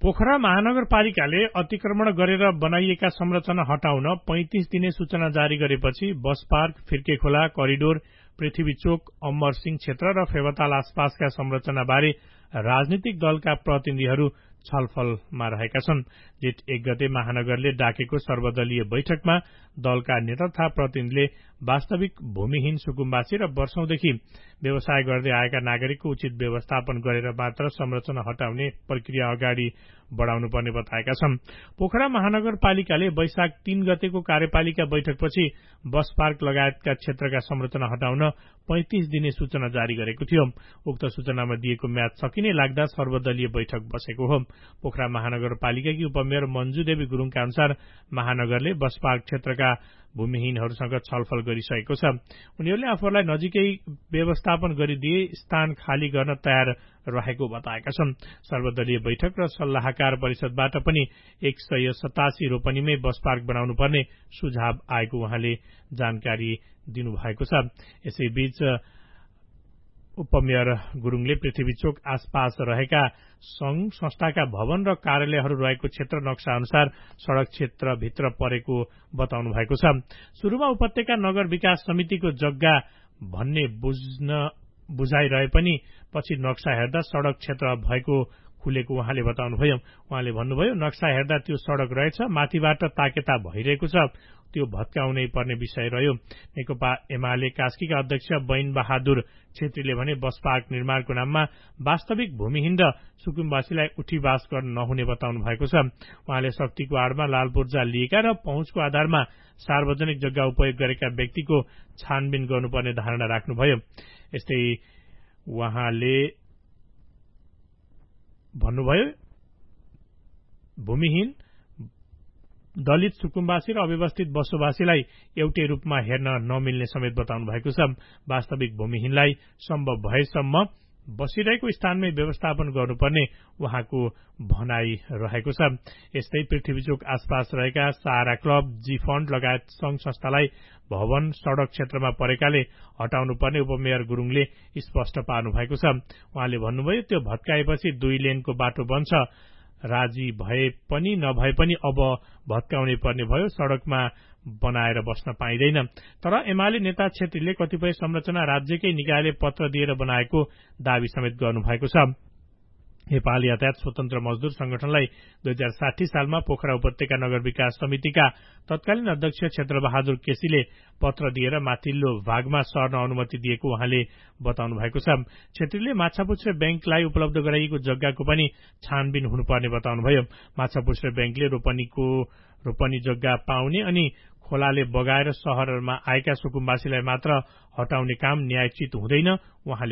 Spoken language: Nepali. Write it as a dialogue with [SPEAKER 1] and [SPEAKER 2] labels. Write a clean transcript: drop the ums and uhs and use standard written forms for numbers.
[SPEAKER 1] पोखरा महानगरपालिकाले अतिक्रमण गरेर बनाइएका संरचना हटाउन 35 दिने सूचना जारी गरेपछि बस पार्क, फिर्के खोला, करिडोर, पृथ्वी चोक, अमरसिंह क्षेत्र र फेवाताल आसपासका संरचनाबारे राजनीतिक दलका प्रतिनिधिहरू छलफलमा रहेका छन्। जेठ 1 गते महानगरले डाकेको सर्वदलीय बैठकमा दलका नेता तथा प्रतिनिधिले वास्तविक भूमिहीन सुकुम्बासी र वर्षौंदेखि व्यवसाय गर्दै आएका नागरिकको उचित व्यवस्थापन गरेर मात्र संरचना हटाउने प्रक्रिया अगाडि बढ़ाउनुपर्ने बताएका छन्। पोखरा महानगरपालिकाले वैशाख 3 गतेको कार्यपालिका बैठकपछि बस पार्क लगायतका क्षेत्रका संरचना हटाउन 35 दिने सूचना जारी गरेको थियो। उक्त सूचनामा दिएको म्याद सकिने लाग्दा सर्वदलीय बैठक बसेको हो। पोखरा महानगरपालिकाकी उपमेयर मन्जु देवी गुरुङका अनुसार महानगरले बस पार्क क्षेत्रका भूमिहीनहरूसँग छलफल गरिसकेको छ। उनीहरूले आफूहरूलाई नजिकै व्यवस्थापन गरिदिए स्थान खाली गर्न तयार रहेको बताएका छन्। सर्वदलीय बैठक र सल्लाहकार परिषदबाट पनि 187 रोपनीमै बस पार्क बनाउनु पर्ने सुझाव आएको उहाँले जानकारी दिनुभएको छ। यसैबीच उपमेयर गुरुङले पृथ्वी चोक आसपास रहेका संघ संस्थाका भवन र कार्यालयहरू रहेको क्षेत्र नक्सा अनुसार सड़क क्षेत्रभित्र परेको बताउनु भएको छ। शुरूमा उपत्यका नगर विकास समितिको जग्गा भन्ने बुझाइरहे पनि पछि नक्सा हेर्दा सड़क क्षेत्र भएको खुलेको उहाँले बताउनुभयो। उहाँले भन्नुभयो, नक्सा हेर्दा त्यो सड़क रहेछ, माथिबाट ताकेता भइरहेको छ, त्यो भत्काउनै पर्ने विषय रह्यो। नेकपा एमाले कास्कीका अध्यक्ष बैन बहादुर छेत्रीले भने बस पार्क निर्माणको नाममा वास्तविक भूमिहीन र सुकुम्बासीलाई उठीवास गर्न नहुने बताउनु भएको छ। उहाँले शक्तिको आड़मा लाल पूर्जा लिएका र पहुँचको आधारमा सार्वजनिक जग्गा उपयोग गरेका व्यक्तिको छानबिन गर्नुपर्ने धारणा राख्नुभयो। यस्तै उहाँले भन्नुभयो, भूमिहीन, दलित, सुकुम्बासी र अव्यवस्थित बसोबासीलाई एउटै रूपमा हेर्न नमिल्ने समेत बताउनु भएको छ। वास्तविक भूमिहीनलाई सम्भव भएसम्म बसिरहेको स्थानमै व्यवस्थापन गर्नुपर्ने उहाँको भनाई रहेको छ। यस्तै पृथ्वीचोक आसपास रहेका सहारा क्लब, जी फण्ड लगायत संघ संस्थालाई भवन सड़क क्षेत्रमा परेकाले हटाउनुपर्ने उपमेयर गुरुङले स्पष्ट पार्नु भएको छ। उहाँले भन्नुभयो, त्यो भत्काएपछि 2 लेनको बाटो बन्छ, राजी भए पनि नभए पनि अब भत्काउनै पर्ने भयो, सड़कमा बनाएर बस्न पाइँदैन। तर एमाले नेता छेत्रीले कतिपय संरचना राज्यकै निकायले पत्र दिएर बनाएको दावी समेत गर्नुभएको छ। नेपाल यातायात स्वतन्त्र मजदूर संगठनलाई 2060 सालमा पोखरा उपत्यका नगर विकास समितिका तत्कालीन अध्यक्ष क्षेत्रबहादुर केसीले पत्र दिएर माथिल्लो भागमा सर्न अनुमति दिएको उहाँले बताउनु भएको छ। छेत्रीले माछापुच्छ्रे बैंकलाई उपलब्ध गराइएको जग्गाको पनि छानबिन हुनुपर्ने बताउनुभयो। माछापुच्छ्रे बैंकले रोपनी जग्गा पाउने अनि खोलाले बगाएर शहरमा आएका सुकुम्बासीलाई मात्र हटाउने काम न्यायोचित हुँदैन उहाँले